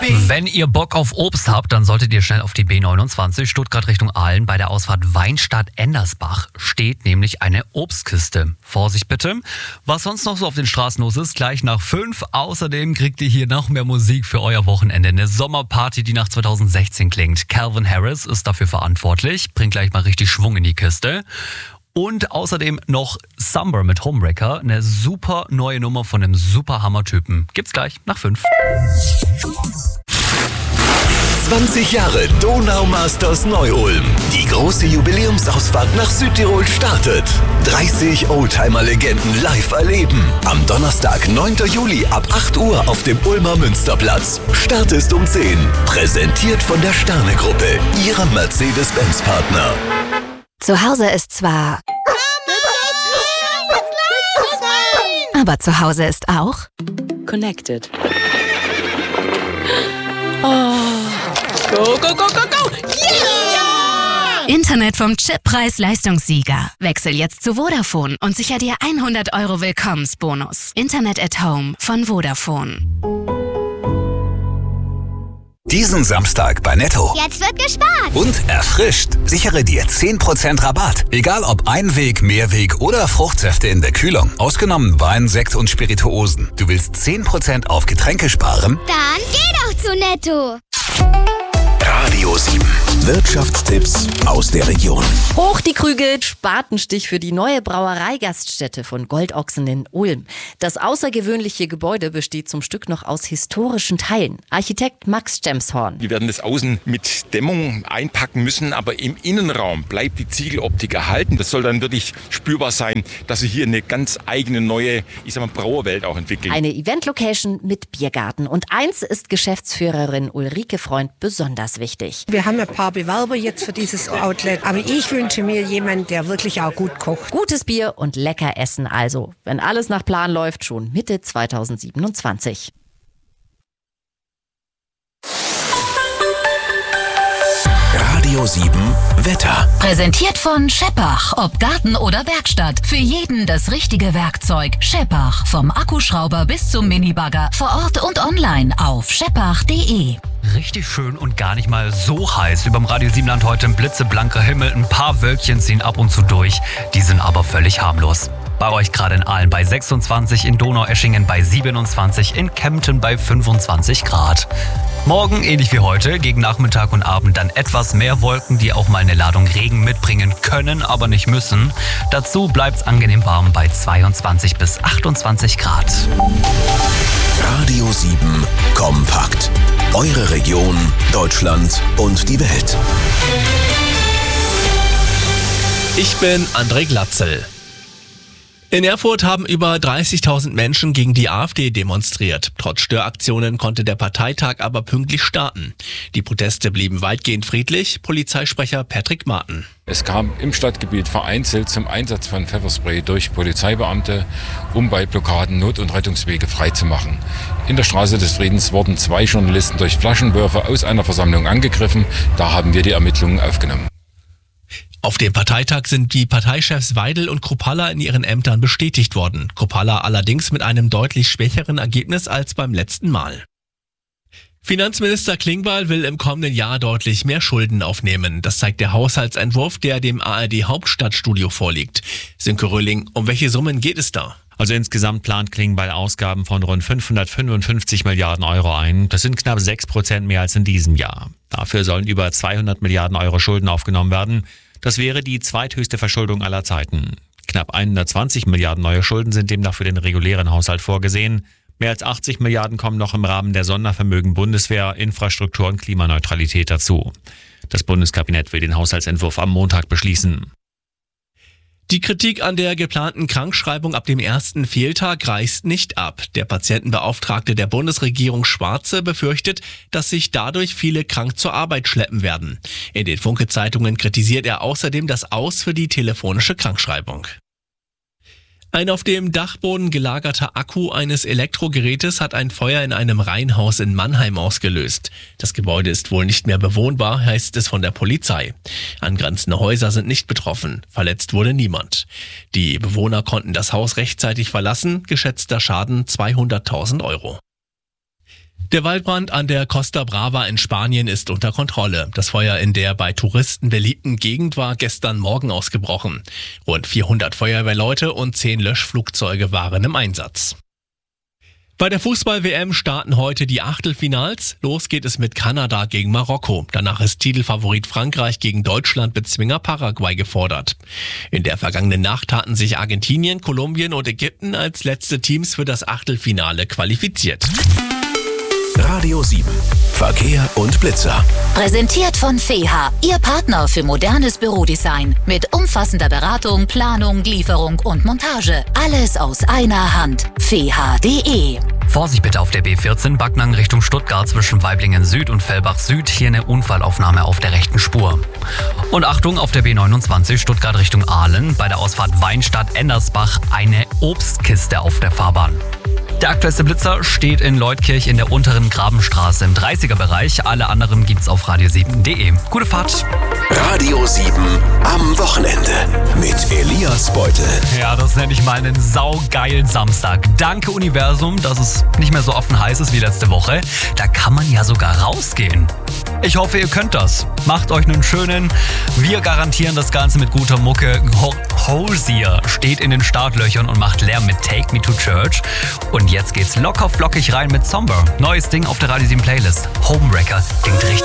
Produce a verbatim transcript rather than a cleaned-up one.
Wenn ihr Bock auf Obst habt, dann solltet ihr schnell auf die B neunundzwanzig Stuttgart Richtung Aalen. Bei der Ausfahrt Weinstadt-Endersbach steht nämlich eine Obstkiste. Vorsicht bitte. Was sonst noch so auf den Straßen los ist, gleich nach fünf. Außerdem kriegt ihr hier noch mehr Musik für euer Wochenende. Eine Sommerparty, die nach zweitausendsechzehn klingt. Calvin Harris ist dafür verantwortlich. Bringt gleich mal richtig Schwung in die Kiste. Und außerdem noch Summer mit Homewrecker, eine super neue Nummer von einem super Hammer-Typen. Gibt's gleich nach fünf. zwanzig Jahre Donau Masters Neu-Ulm. Die große Jubiläumsausfahrt nach Südtirol startet. dreißig Oldtimer-Legenden live erleben. Am Donnerstag, neunten Juli ab acht Uhr auf dem Ulmer Münsterplatz. Start ist um zehn. Präsentiert von der Sterne-Gruppe, ihrem Mercedes-Benz-Partner. Zu Hause ist zwar... Aber zu Hause ist auch... Connected. Oh. Go, go, go, go, go! Yeah! Internet vom Chip Preis-Leistungssieger. Wechsel jetzt zu Vodafone und sicher dir hundert Euro Willkommensbonus. Internet at Home von Vodafone. Diesen Samstag bei Netto. Jetzt wird gespart. Und erfrischt. Sichere dir zehn Prozent Rabatt. Egal ob Einweg, Mehrweg oder Fruchtsäfte in der Kühlung. Ausgenommen Wein, Sekt und Spirituosen. Du willst zehn Prozent auf Getränke sparen? Dann geh doch zu Netto. Radio sieben. Wirtschaftstipps aus der Region. Hoch die Krüge, Spatenstich für die neue Brauereigaststätte von Goldochsen in Ulm. Das außergewöhnliche Gebäude besteht zum Stück noch aus historischen Teilen. Architekt Max Stemshorn. Wir werden das außen mit Dämmung einpacken müssen, aber im Innenraum bleibt die Ziegeloptik erhalten. Das soll dann wirklich spürbar sein, dass wir hier eine ganz eigene neue, ich sag mal, Brauerwelt auch entwickeln. Eine Eventlocation mit Biergarten. Und eins ist Geschäftsführerin Ulrike Freund besonders wichtig. Wir haben ein paar Bewerber jetzt für dieses Outlet, aber ich wünsche mir jemanden, der wirklich auch gut kocht. Gutes Bier und lecker Essen also, wenn alles nach Plan läuft, schon Mitte zweitausendsiebenundzwanzig. Radio sieben Wetter. Präsentiert von Scheppach. Ob Garten oder Werkstatt. Für jeden das richtige Werkzeug. Scheppach. Vom Akkuschrauber bis zum Minibagger. Vor Ort und online auf scheppach punkt de. Richtig schön und gar nicht mal so heiß. Überm Radio Siebenland heute ein blitzeblanker Himmel. Ein paar Wölkchen ziehen ab und zu durch. Die sind aber völlig harmlos. Bei euch gerade in Aalen bei sechsundzwanzig, in Donaueschingen bei siebenundzwanzig, in Kempten bei fünfundzwanzig Grad. Morgen, ähnlich wie heute, gegen Nachmittag und Abend dann etwas mehr Wolken, die auch mal eine Ladung Regen mitbringen können, aber nicht müssen. Dazu bleibt's angenehm warm bei zweiundzwanzig bis achtundzwanzig Grad. Radio sieben Kompakt. Eure Region, Deutschland und die Welt. Ich bin André Glatzel. In Erfurt haben über dreißigtausend Menschen gegen die AfD demonstriert. Trotz Störaktionen konnte der Parteitag aber pünktlich starten. Die Proteste blieben weitgehend friedlich, Polizeisprecher Patrick Marten. Es kam im Stadtgebiet vereinzelt zum Einsatz von Pfefferspray durch Polizeibeamte, um bei Blockaden Not- und Rettungswege freizumachen. In der Straße des Friedens wurden zwei Journalisten durch Flaschenwürfe aus einer Versammlung angegriffen. Da haben wir die Ermittlungen aufgenommen. Auf dem Parteitag sind die Parteichefs Weidel und Kruppalla in ihren Ämtern bestätigt worden. Kruppalla allerdings mit einem deutlich schwächeren Ergebnis als beim letzten Mal. Finanzminister Klingbeil will im kommenden Jahr deutlich mehr Schulden aufnehmen. Das zeigt der Haushaltsentwurf, der dem A R D Hauptstadtstudio vorliegt. Sönke Röhling, um welche Summen geht es da? Also insgesamt plant Klingbeil Ausgaben von rund fünfhundertfünfundfünfzig Milliarden Euro ein. Das sind knapp sechs Prozent mehr als in diesem Jahr. Dafür sollen über zweihundert Milliarden Euro Schulden aufgenommen werden. Das wäre die zweithöchste Verschuldung aller Zeiten. Knapp hundertzwanzig Milliarden neue Schulden sind demnach für den regulären Haushalt vorgesehen. Mehr als achtzig Milliarden kommen noch im Rahmen der Sondervermögen Bundeswehr, Infrastruktur und Klimaneutralität dazu. Das Bundeskabinett will den Haushaltsentwurf am Montag beschließen. Die Kritik an der geplanten Krankschreibung ab dem ersten Fehltag reißt nicht ab. Der Patientenbeauftragte der Bundesregierung Schwarze befürchtet, dass sich dadurch viele krank zur Arbeit schleppen werden. In den Funke-Zeitungen kritisiert er außerdem das Aus für die telefonische Krankschreibung. Ein auf dem Dachboden gelagerter Akku eines Elektrogerätes hat ein Feuer in einem Reihenhaus in Mannheim ausgelöst. Das Gebäude ist wohl nicht mehr bewohnbar, heißt es von der Polizei. Angrenzende Häuser sind nicht betroffen. Verletzt wurde niemand. Die Bewohner konnten das Haus rechtzeitig verlassen. Geschätzter Schaden zweihunderttausend Euro. Der Waldbrand an der Costa Brava in Spanien ist unter Kontrolle. Das Feuer in der bei Touristen beliebten Gegend war gestern Morgen ausgebrochen. Rund vierhundert Feuerwehrleute und zehn Löschflugzeuge waren im Einsatz. Bei der Fußball-W M starten heute die Achtelfinals. Los geht es mit Kanada gegen Marokko. Danach ist Titelfavorit Frankreich gegen Deutschland-Bezwinger Paraguay gefordert. In der vergangenen Nacht hatten sich Argentinien, Kolumbien und Ägypten als letzte Teams für das Achtelfinale qualifiziert. Radio sieben. Verkehr und Blitzer. Präsentiert von Feha, Ihr Partner für modernes Bürodesign. Mit umfassender Beratung, Planung, Lieferung und Montage. Alles aus einer Hand. feha punkt de. Vorsicht bitte auf der B vierzehn, Backnang Richtung Stuttgart zwischen Weiblingen Süd und Fellbach Süd. Hier eine Unfallaufnahme auf der rechten Spur. Und Achtung, auf der B neunundzwanzig, Stuttgart Richtung Aalen, bei der Ausfahrt Weinstadt-Endersbach eine Obstkiste auf der Fahrbahn. Der aktuellste Blitzer steht in Leutkirch in der unteren Grabenstraße im dreißiger Bereich. Alle anderen gibt's auf radio sieben punkt de. Gute Fahrt. Radio sieben am Wochenende mit Elias Beutel. Ja, das nenne ich mal einen saugeilen Samstag. Danke Universum, dass es nicht mehr so offen heiß ist wie letzte Woche. Da kann man ja sogar rausgehen. Ich hoffe, ihr könnt das. Macht euch einen schönen. Wir garantieren das Ganze mit guter Mucke. Ho- Hosier steht in den Startlöchern und macht Lärm mit Take Me to Church. Und jetzt geht's locker flockig rein mit Somber. Neues Ding auf der Radio sieben Playlist. Homewrecker klingt richtig.